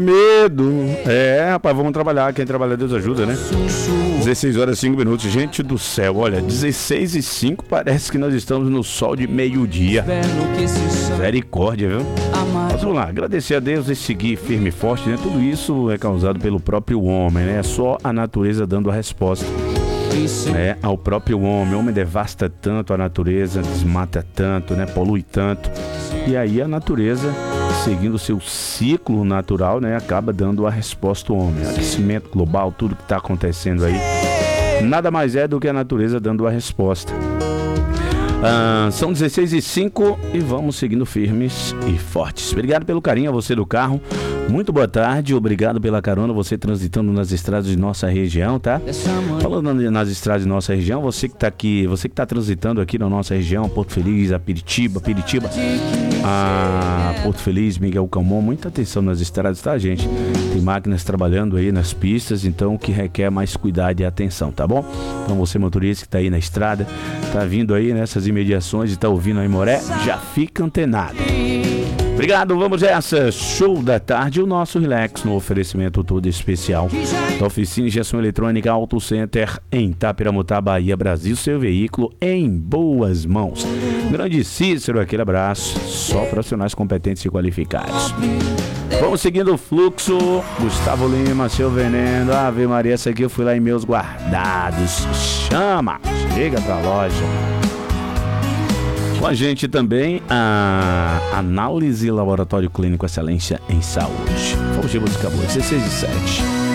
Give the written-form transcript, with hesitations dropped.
Medo. Rapaz, vamos trabalhar. Quem trabalha, Deus ajuda, né? 16 horas e 5 minutos. Gente do céu, olha, 16 e 5, parece que nós estamos no sol de meio-dia. Misericórdia, viu? Mas vamos lá, agradecer a Deus e seguir firme e forte, né? Tudo isso é causado pelo próprio homem, né? É só a natureza dando a resposta. Ao próprio homem. O homem devasta tanto a natureza, desmata tanto, né? Polui tanto. E aí a natureza, seguindo o seu ciclo natural, né, acaba dando a resposta ao homem. Aquecimento global, tudo que está acontecendo aí, nada mais é do que a natureza dando a resposta. São 16 e 5 e vamos seguindo firmes e fortes. Obrigado pelo carinho a você do carro. Muito boa tarde, obrigado pela carona, você transitando nas estradas de nossa região, tá? Falando nas estradas de nossa região, você que tá aqui, você que tá transitando aqui na nossa região, Porto Feliz, Piritiba, Porto Feliz, Miguel Camon, muita atenção nas estradas, tá, gente? Tem máquinas trabalhando aí nas pistas, então que requer mais cuidado e atenção, tá bom? Então você motorista que tá aí na estrada, tá vindo aí nessas imediações e tá ouvindo a Imoré, já fica antenado. Obrigado, vamos essa. Show da tarde, o nosso relax no oferecimento todo especial da Oficina Injeção Eletrônica Auto Center em Tapiramutá, Bahia, Brasil. Seu veículo em boas mãos. Grande Cícero, aquele abraço. Só profissionais competentes e qualificados. Vamos seguindo o fluxo. Gustavo Lima, seu veneno. Ave Maria, essa aqui eu fui lá em meus guardados. Chama, chega pra loja. Com a gente também a Análise Laboratório Clínico Excelência em Saúde. Fugimos, acabou. 16 e 7.